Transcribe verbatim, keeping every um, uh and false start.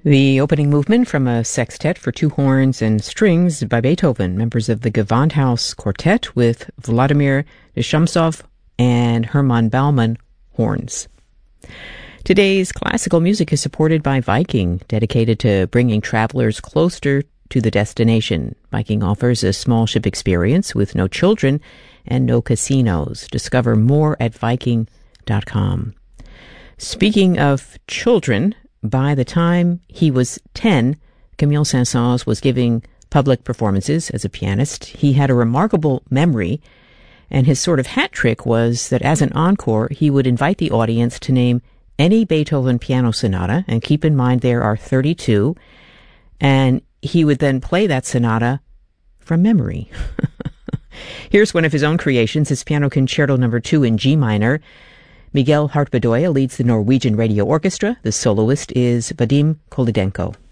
The opening movement from a sextet for two horns and strings by Beethoven, members of the Gewandhaus Quartet with Vladimir Neshamsov and Hermann Baumann horns. Today's classical music is supported by Viking, dedicated to bringing travelers closer to the destination. Viking offers a small ship experience with no children and no casinos. Discover more at Viking dot com. Speaking of children, by the time he was ten, Camille Saint-Saëns was giving public performances as a pianist. He had a remarkable memory, and his sort of hat trick was that as an encore, he would invite the audience to name any Beethoven piano sonata, and keep in mind there are thirty-two, and he would then play that sonata from memory. Here's one of his own creations, his Piano Concerto Number two in G minor. Miguel Hart-Bedoya leads the Norwegian Radio Orchestra. The soloist is Vadim Kolodenko.